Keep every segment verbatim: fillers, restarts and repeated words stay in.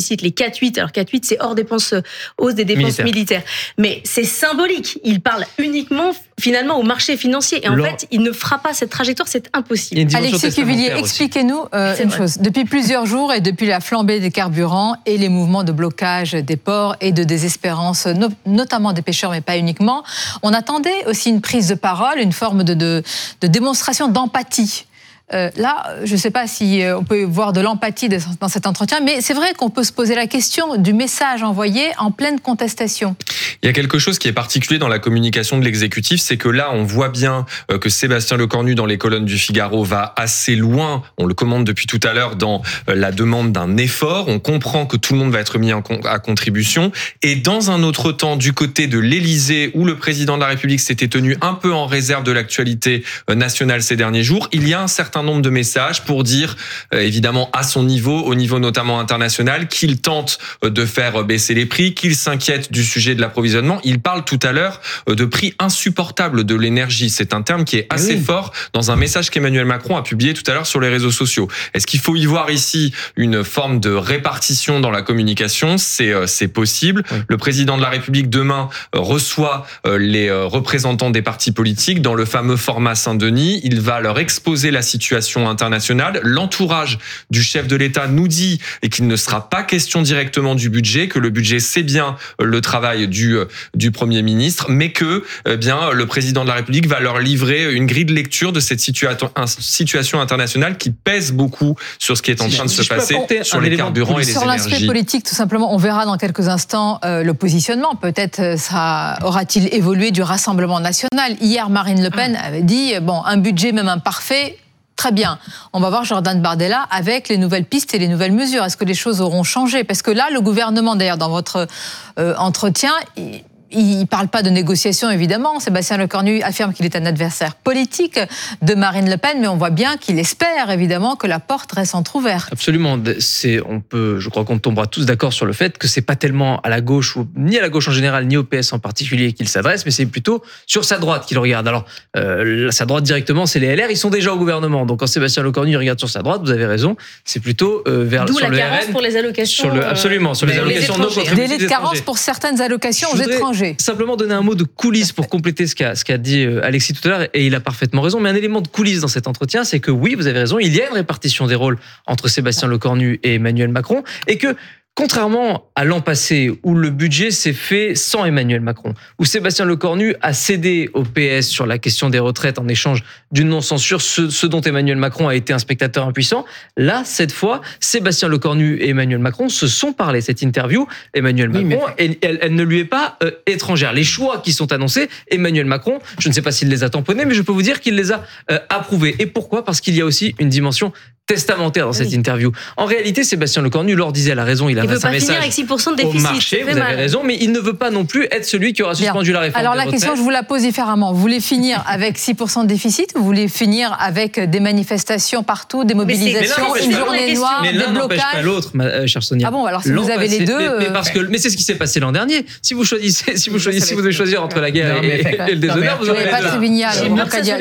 cite les quatre huit. Alors quatre huit, c'est hors dépenses, hausse des dépenses militaires. militaires. Mais c'est symbolique. Il parle uniquement finalement au marché financier. Et en Laure... fait, il ne fera pas cette trajectoire, c'est impossible. Alexis Cuvillier, expliquez-nous euh, une vrai. chose. Depuis plusieurs jours et depuis la flambée des carburants et les mouvements de blocage des ports et de désespérance, no- notamment des pêcheurs, mais pas uniquement, on attendait aussi une prise de parole, une forme de, de, de démonstration d'empathie. Euh, là, je ne sais pas si on peut voir de l'empathie dans cet entretien, mais c'est vrai qu'on peut se poser la question du message envoyé en pleine contestation. Il y a quelque chose qui est particulier dans la communication de l'exécutif, c'est que là, on voit bien que Sébastien Lecornu, dans les colonnes du Figaro, va assez loin. On le commande depuis tout à l'heure dans la demande d'un effort. On comprend que tout le monde va être mis à contribution. Et dans un autre temps, du côté de l'Élysée, où le président de la République s'était tenu un peu en réserve de l'actualité nationale ces derniers jours, il y a un certain nombre de messages pour dire, euh, évidemment, à son niveau, au niveau notamment international, qu'il tente de faire baisser les prix, qu'il s'inquiète du sujet de l'approvisionnement. Il parle tout à l'heure de prix insupportables de l'énergie. C'est un terme qui est assez oui. fort dans un message qu'Emmanuel Macron a publié tout à l'heure sur les réseaux sociaux. Est-ce qu'il faut y voir ici une forme de répartition dans la communication ? C'est, euh, c'est possible. Oui. Le président de la République, demain, euh, reçoit euh, les euh, représentants des partis politiques dans le fameux format Saint-Denis. Il va leur exposer la situation internationale. L'entourage du chef de l'État nous dit et qu'il ne sera pas question directement du budget, que le budget c'est bien le travail du du Premier ministre, mais que eh bien le président de la République va leur livrer une grille de lecture de cette situa- situation internationale qui pèse beaucoup sur ce qui est en train de se passer sur les carburants et les énergies. Sur l'aspect politique, tout simplement, on verra dans quelques instants euh, le positionnement. Peut-être sera, aura-t-il évolué du Rassemblement national. Hier, Marine Le Pen avait dit bon, un budget même imparfait. Très bien. On va voir Jordan Bardella avec les nouvelles pistes et les nouvelles mesures. Est-ce que les choses auront changé ? Parce que là, le gouvernement, d'ailleurs, dans votre euh, entretien, il ne parle pas de négociation, évidemment. Sébastien Lecornu affirme qu'il est un adversaire politique de Marine Le Pen, mais on voit bien qu'il espère, évidemment, que la porte reste entrouverte. Absolument. C'est, on peut, je crois qu'on tombera tous d'accord sur le fait que c'est pas tellement à la gauche, ou, ni à la gauche en général, ni au P S en particulier qu'il s'adresse, mais c'est plutôt sur sa droite qu'il regarde. Alors, euh, sa droite directement, c'est les L R, ils sont déjà au gouvernement. Donc, quand Sébastien Lecornu regarde sur sa droite, vous avez raison, c'est plutôt euh, vers D'où sur la le carence R N. pour les allocations. Sur le, absolument, sur les allocations non contributives. Délai de carence pour certaines allocations aux étrangers. Simplement donner un mot de coulisses pour compléter ce qu'a, ce qu'a dit Alexis tout à l'heure, et il a parfaitement raison, mais un élément de coulisses dans cet entretien, c'est que oui, vous avez raison, il y a une répartition des rôles entre Sébastien Lecornu et Emmanuel Macron, et que contrairement à l'an passé, où le budget s'est fait sans Emmanuel Macron, où Sébastien Lecornu a cédé au P S sur la question des retraites en échange d'une non-censure, ce, ce dont Emmanuel Macron a été un spectateur impuissant, là, cette fois, Sébastien Lecornu et Emmanuel Macron se sont parlé. Cette interview, Emmanuel Macron, oui, mais... elle, elle ne lui est pas euh, étrangère. Les choix qui sont annoncés, Emmanuel Macron, je ne sais pas s'il les a tamponnés, mais je peux vous dire qu'il les a euh, approuvés. Et pourquoi ? Parce qu'il y a aussi une dimension testamentaire dans cette oui. interview. En réalité, Sébastien Lecornu leur disait, elle a raison, il a un message finir avec six pour cent de déficit, au marché, vous mal. avez raison, mais il ne veut pas non plus être celui qui aura suspendu Bien. la réforme. Alors des la retraites. question, je vous la pose différemment. Vous voulez finir avec six pour cent de déficit ou vous voulez finir avec des manifestations partout, des mobilisations, une journée noire, mais des blocages? Mais l'un n'empêche pas l'autre, ma euh, chère Sonia. Ah bon, alors si vous avez les deux... Mais, mais, parce que, mais c'est ce qui s'est passé l'an dernier. Si vous choisissez, si vous choisissez, si vous devez choisir entre la guerre non, et, et, et le déshonneur, vous aurez pas Trivignal. On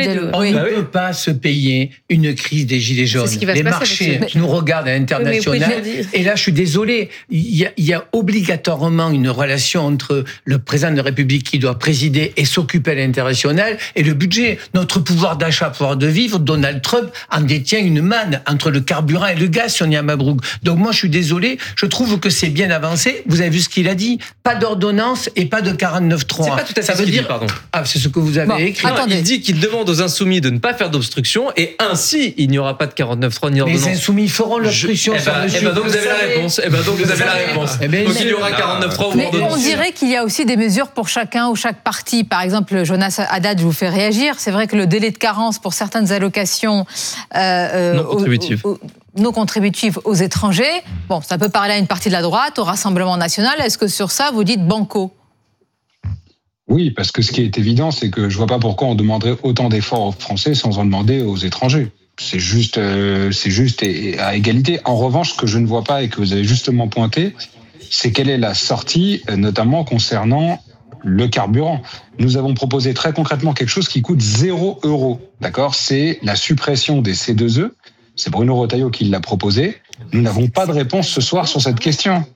ne peut pas se payer une crise des gilets jaunes. Les marchés nous regardent à l'international. Et là, je suis désolé, il y a, il y a obligatoirement une relation entre le président de la République qui doit présider et s'occuper à l'international et le budget. Notre pouvoir d'achat, pouvoir de vivre, Donald Trump en détient une manne entre le carburant et le gaz, Sonia Mabrouk. Donc moi, je suis désolé, je trouve que c'est bien avancé. Vous avez vu ce qu'il a dit, pas d'ordonnance et pas de quarante-neuf trois. C'est pas tout à fait ça ce veut qu'il dire, dit, pardon. Ah, c'est ce que vous avez bon, écrit. Non, il dit qu'il demande aux insoumis de ne pas faire d'obstruction et ainsi, il n'y aura pas de quarante-neuf trois ni d'ordonnance. Les insoumis feront l'obstruction je... sur eh ben, le eh ben donc vous avez la réponse. Eh ben donc vous avez la réponse. Eh ben, donc il y aura quarante-neuf trois ou mais on dirait qu'il y a aussi des mesures pour chacun ou chaque parti. Par exemple, Jonas Haddad, je vous fais réagir. C'est vrai que le délai de carence pour certaines allocations euh, non contributives. Aux, aux, non contributives aux étrangers, bon, ça peut parler à une partie de la droite, au Rassemblement national. Est-ce que sur ça, vous dites banco ? Oui, parce que ce qui est évident, c'est que je vois pas pourquoi on demanderait autant d'efforts aux Français sans en demander aux étrangers. C'est juste, euh, c'est juste à égalité. En revanche, ce que je ne vois pas et que vous avez justement pointé, c'est quelle est la sortie, notamment concernant le carburant. Nous avons proposé très concrètement quelque chose qui coûte zéro euro. D'accord ? C'est la suppression des C deux E. C'est Bruno Retailleau qui l'a proposé. Nous n'avons pas de réponse ce soir sur cette question.